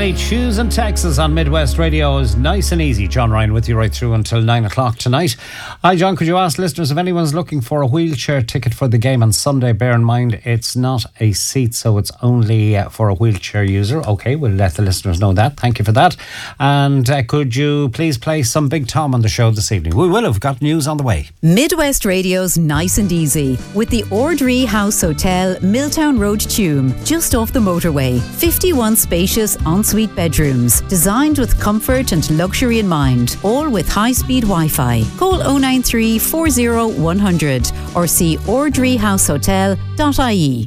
absolutely. Choosing Texas on Midwest Radio is nice and easy. John Ryan with you right through until 9 o'clock tonight. Hi John, could you ask listeners if anyone's looking for a wheelchair ticket for the game on Sunday? Bear in mind it's not a seat, so it's only for a wheelchair user. Okay, we'll let the listeners know that. Thank you for that. And could you please play some Big Tom on the show this evening? We will have got news on the way. Midwest Radio's Nice and Easy with the Ordree House Hotel, Milltown Road, Tuam, just off the motorway. 51 spacious ensuite bedrooms, designed with comfort and luxury in mind, all with high-speed Wi-Fi. Call 093 40 100 or see ordreehousehotel.ie.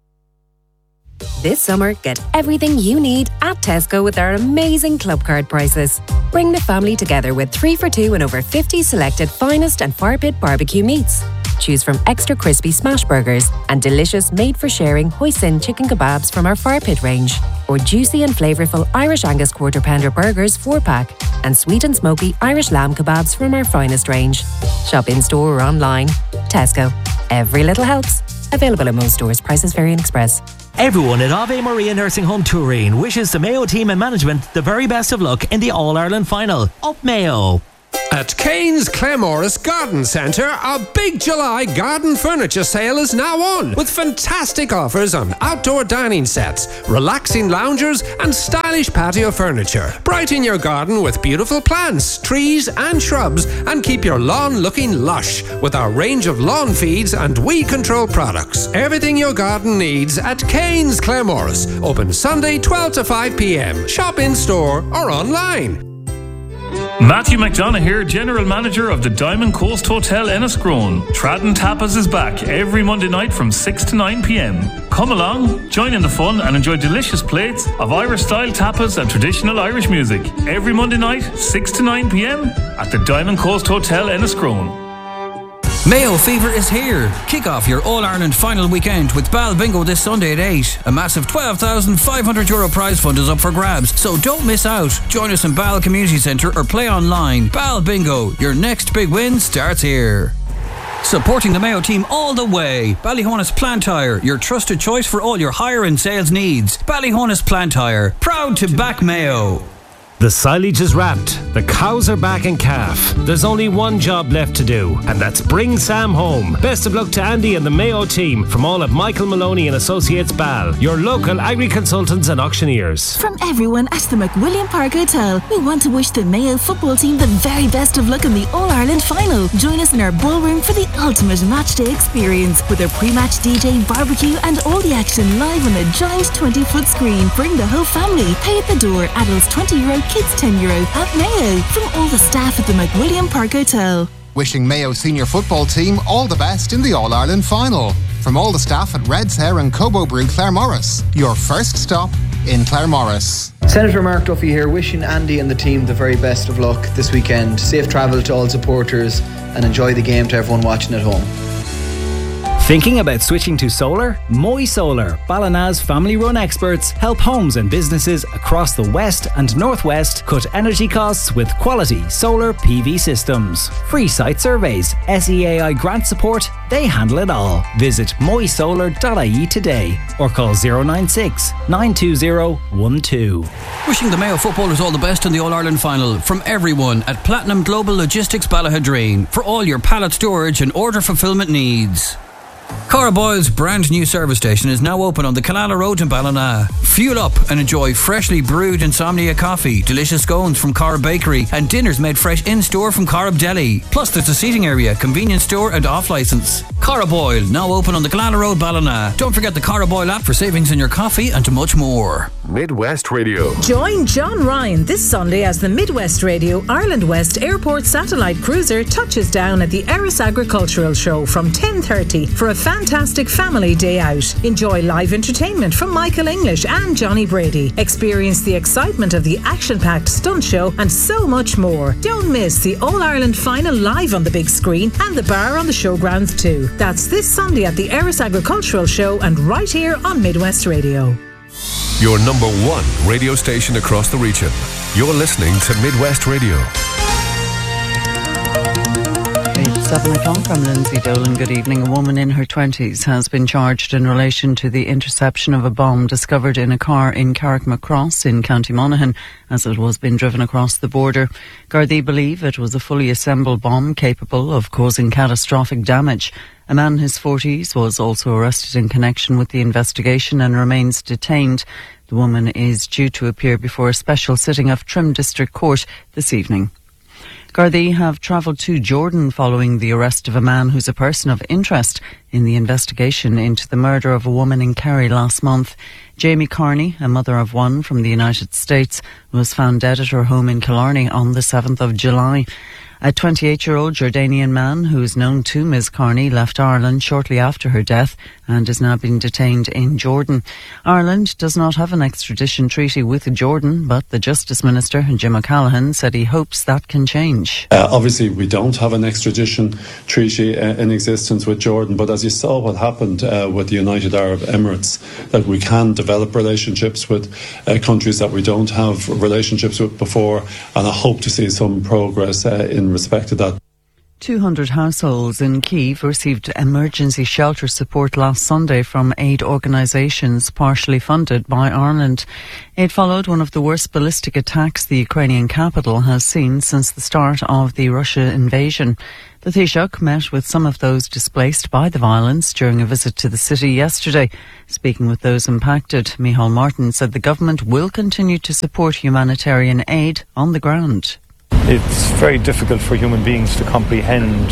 This summer, get everything you need at Tesco with our amazing club card prices. Bring the family together with 3 for 2 and over 50 selected finest and fire pit barbecue meats. Choose from extra crispy smash burgers and delicious made-for-sharing hoisin chicken kebabs from our fire pit range, or juicy and flavourful Irish Angus quarter pounder burgers 4-pack, and sweet and smoky Irish lamb kebabs from our finest range. Shop in-store or online. Tesco. Every little helps. Available at most stores. Prices vary in Express. Everyone at Ave Maria Nursing Home Turin wishes the Mayo team and management the very best of luck in the All-Ireland final. Up Mayo! At Kane's Claremorris Garden Centre, a big July garden furniture sale is now on, with fantastic offers on outdoor dining sets, relaxing loungers and stylish patio furniture. Brighten your garden with beautiful plants, trees and shrubs, and keep your lawn looking lush with our range of lawn feeds and weed control products. Everything your garden needs at Kane's Claremorris. Open Sunday 12 to 5 p.m. Shop in store or online. Matthew McDonough here, General Manager of the Diamond Coast Hotel Enniscrone. Tradden Tapas is back every Monday night from 6 to 9 p.m. Come along, join in the fun and enjoy delicious plates of Irish-style tapas and traditional Irish music. Every Monday night, 6 to 9 p.m. at the Diamond Coast Hotel Enniscrone. Mayo Fever is here. Kick off your All-Ireland final weekend with Bal Bingo this Sunday at 8. A massive €12,500 prize fund is up for grabs, so don't miss out. Join us in Bal Community Centre or play online. Bal Bingo, your next big win starts here. Supporting the Mayo team all the way. Ballyhonus Plant Hire, your trusted choice for all your hire and sales needs. Ballyhonus Plant Hire, proud to back Mayo. The silage is wrapped, the cows are back in calf. There's only one job left to do, and that's bring Sam home. Best of luck to Andy and the Mayo team from all of Michael Maloney and Associates Bal, your local agri-consultants and auctioneers. From everyone at the McWilliam Park Hotel, we want to wish the Mayo football team the very best of luck in the All-Ireland final. Join us in our ballroom for the ultimate matchday experience with a pre-match DJ, barbecue and all the action live on a giant 20-foot screen. Bring the whole family. Pay at the door. Adults €20. Kids €10 at Mayo. From all the staff at the McWilliam Park Hotel. Wishing Mayo senior football team all the best in the All-Ireland final. From all the staff at Red's Hair and Cobo Brew Claremorris. Your first stop in Claremorris. Senator Mark Duffy here, wishing Andy and the team the very best of luck this weekend. Safe travel to all supporters and enjoy the game to everyone watching at home. Thinking about switching to solar? Moy Solar, Ballina's family-run experts, help homes and businesses across the West and Northwest cut energy costs with quality solar PV systems. Free site surveys, SEAI grant support, they handle it all. Visit moysolar.ie today or call 096 920 12. Wishing the Mayo footballers all the best in the All-Ireland final from everyone at Platinum Global Logistics Ballahadreen for all your pallet storage and order fulfillment needs. Cara Boyle's brand new service station is now open on the Killala Road in Ballina. Fuel up and enjoy freshly brewed Insomnia coffee, delicious scones from Cara Bakery and dinners made fresh in-store from Corrib Deli. Plus there's a seating area, convenience store and off-licence. Cara Boyle, now open on the Killala Road, Ballina. Don't forget the Cara Boyle app for savings in your coffee and much more. Midwest Radio. Join John Ryan this Sunday as the Midwest Radio Ireland West Airport Satellite Cruiser touches down at the Erris Agricultural Show from 10:30 for a fantastic family day out. Enjoy live entertainment from Michael English and Johnny Brady. Experience the excitement of the action-packed stunt show and so much more. Don't miss the All-Ireland final live on the big screen and the bar on the showgrounds too. That's this Sunday at the Erris Agricultural Show and right here on Midwest Radio. Your number one radio station across the region. You're listening to Midwest Radio. 7 o'clock, I'm Lindsay Dolan. Good evening. A woman in her 20s has been charged in relation to the interception of a bomb discovered in a car in Carrickmacross in County Monaghan as it was being driven across the border. Gardaí believe it was a fully assembled bomb capable of causing catastrophic damage. A man in his 40s was also arrested in connection with the investigation and remains detained. The woman is due to appear before a special sitting of Trim District Court this evening. Gardaí have travelled to Jordan following the arrest of a man who's a person of interest in the investigation into the murder of a woman in Kerry last month. Jamie Carney, a mother of one from the United States, was found dead at her home in Killarney on the 7th of July. A 28-year-old Jordanian man who is known to Ms Carney left Ireland shortly after her death and is now being detained in Jordan. Ireland does not have an extradition treaty with Jordan, but the Justice Minister, Jim O'Callaghan, said he hopes that can change. Obviously, we don't have an extradition treaty in existence with Jordan, but as you saw what happened with the United Arab Emirates, that we can develop relationships with countries that we don't have relationships with before, and I hope to see some progress in respect to that. 200 households in Kyiv received emergency shelter support last Sunday from aid organisations partially funded by Ireland. It followed one of the worst ballistic attacks the Ukrainian capital has seen since the start of the Russia invasion. The Taoiseach met with some of those displaced by the violence during a visit to the city yesterday. Speaking with those impacted, Micheál Martin said the government will continue to support humanitarian aid on the ground. It's very difficult for human beings to comprehend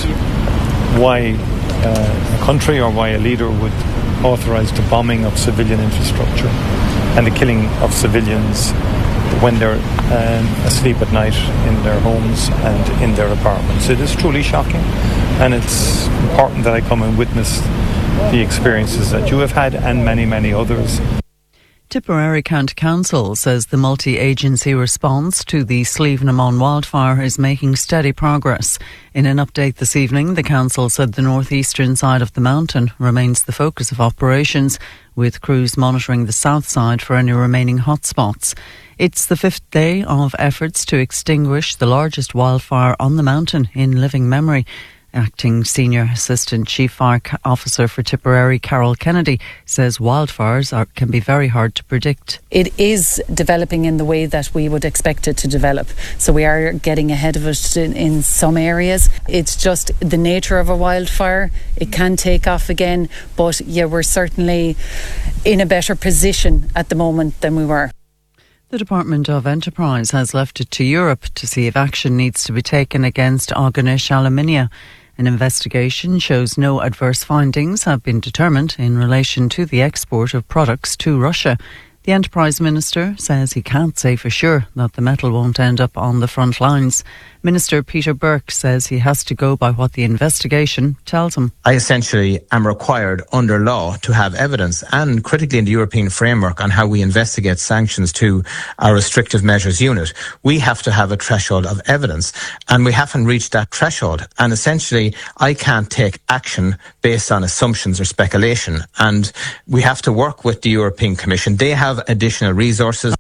why a country or why a leader would authorise the bombing of civilian infrastructure and the killing of civilians when they're asleep at night in their homes and in their apartments. It is truly shocking, and it's important that I come and witness the experiences that you have had and many, many others. Tipperary County Council says the multi-agency response to the Slievenamon wildfire is making steady progress. In an update this evening, the council said the northeastern side of the mountain remains the focus of operations, with crews monitoring the south side for any remaining hotspots. It's the 5th day of efforts to extinguish the largest wildfire on the mountain in living memory. Acting Senior Assistant Chief Fire Officer for Tipperary, Carol Kennedy, says wildfires can be very hard to predict. It is developing in the way that we would expect it to develop. So we are getting ahead of it in some areas. It's just the nature of a wildfire. It can take off again, but yeah, we're certainly in a better position at the moment than we were. The Department of Enterprise has left it to Europe to see if action needs to be taken against Aughanish Alumina. An investigation shows no adverse findings have been determined in relation to the export of products to Russia. The Enterprise Minister says he can't say for sure that the metal won't end up on the front lines. Minister Peter Burke says he has to go by what the investigation tells him. I essentially am required under law to have evidence, and critically in the European framework on how we investigate sanctions to our restrictive measures unit, we have to have a threshold of evidence, and we haven't reached that threshold. And essentially, I can't take action based on assumptions or speculation, and we have to work with the European Commission. They have additional resources.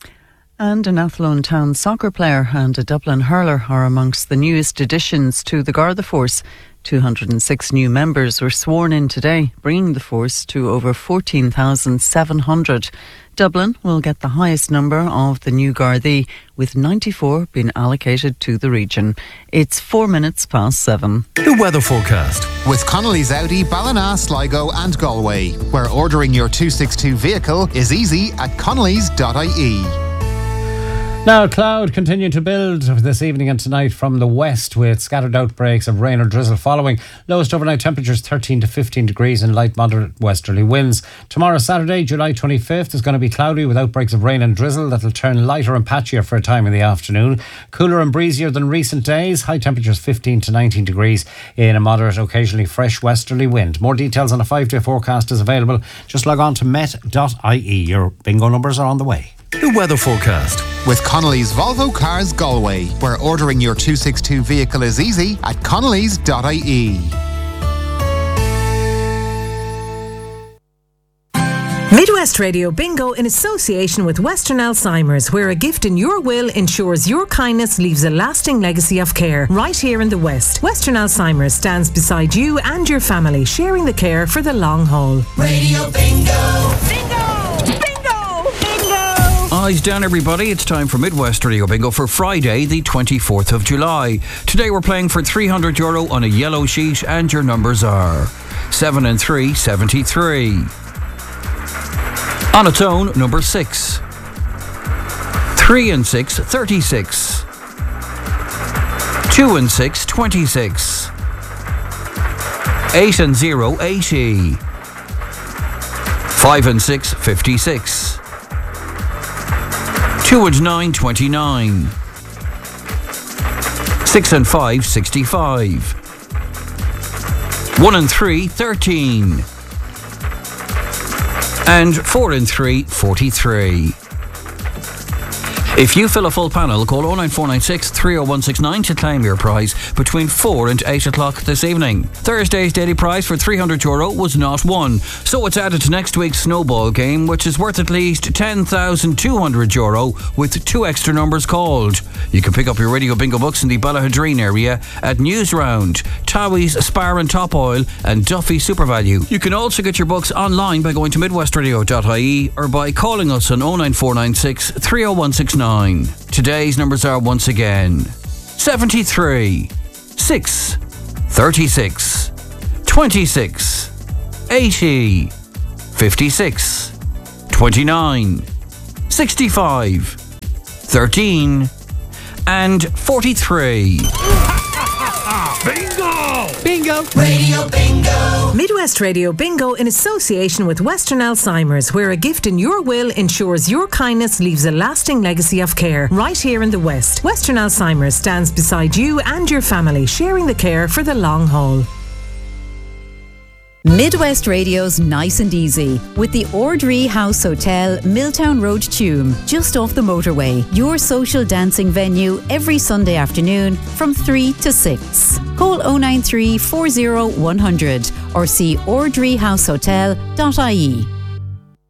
And an Athlone Town soccer player and a Dublin hurler are amongst the newest additions to the Garda Force. 206 new members were sworn in today, bringing the force to over 14,700. Dublin will get the highest number of the new Gardaí, with 94 being allocated to the region. It's 7:04. The weather forecast. With Connolly's Audi, Ballina, Sligo and Galway, where ordering your 262 vehicle is easy at connellys.ie. Now, cloud continuing to build this evening and tonight from the west, with scattered outbreaks of rain or drizzle following. Lowest overnight temperatures 13 to 15 degrees and light moderate westerly winds. Tomorrow, Saturday, July 25th, is going to be cloudy with outbreaks of rain and drizzle that'll turn lighter and patchier for a time in the afternoon. Cooler and breezier than recent days. High temperatures 15 to 19 degrees in a moderate, occasionally fresh westerly wind. More details on a 5-day forecast is available. Just log on to met.ie. Your bingo numbers are on the way. The weather forecast. With Connolly's Volvo Cars Galway, where ordering your 262 vehicle is easy at connellys.ie. Midwest Radio Bingo in association with Western Alzheimer's, where a gift in your will ensures your kindness leaves a lasting legacy of care. Right here in the West, Western Alzheimer's stands beside you and your family, sharing the care for the long haul. Radio Bingo! Bingo! Bingo! Bingo! Eyes down, everybody. It's time for Midwest Radio Bingo for Friday, the 24th of July. Today we're playing for €300 on a yellow sheet, and your numbers are 7 and 3, 73. On its own, number 6. 3 and 6, 36. 2 and 6, 26. 8 and 0, 80. 5 and 6, 56. 2 and 9, 29. 6 and 5, 65. 1 and 3, 13. And 4 and 3, 43. If you fill a full panel, call 09496 30169 to claim your prize between 4 and 8 o'clock this evening. Thursday's daily prize for €300 was not won, so it's added to next week's snowball game, which is worth at least €10,200 with 2 extra numbers called. You can pick up your Radio Bingo books in the Ballahadreen area at Newsround, Towie's Spar and Top Oil and Duffy SuperValue. You can also get your books online by going to midwestradio.ie or by calling us on 09496 30169. Today's numbers are once again 73, 6, 36, 26, 80, 56, 29, 65, 13, and 43. Bingo! Bingo! Radio Bingo! Midwest Radio Bingo in association with Western Alzheimer's, where a gift in your will ensures your kindness leaves a lasting legacy of care. Right here in the West, Western Alzheimer's stands beside you and your family, sharing the care for the long haul. Midwest Radio's Nice and Easy with the Ordree House Hotel, Milltown Road, Tuam, just off the motorway. Your social dancing venue every Sunday afternoon from 3 to 6. Call 093 40 100 or see ordreehousehotel.ie.